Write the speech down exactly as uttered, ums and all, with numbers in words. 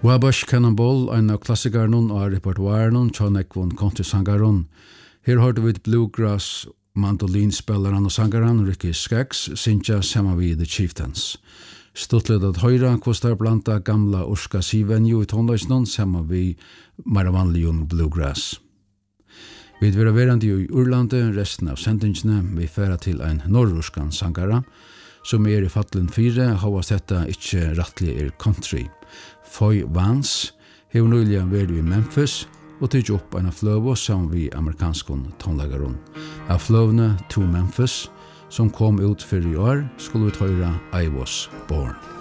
Wabash Cannonball, en av klassikernon og repertoirenon, tjonekvon countrysangaron. Her hørte vi bluegrass, mandolinspelaren og sangaran, Ricky Skaggs, Sinja saman vi The Chieftains. Stuttlet at høyra kostar blanda gamla orska sivenju i tonløysnon saman vi mer vanligun bluegrass. Vi vil være verandi i Urlande resten av sendingsene. Vi færa til en norrurskan sangara, som er i fattelen fire, havas detta ikkje rattlig er country. Foy Vance hever nøylig vært i Memphis og tidsi opp en av fløvo som vi amerikanskon tonlagaron. Av fløvene to Memphis, som kom ut fyrir i år, skulle vi tøyra I Was Born.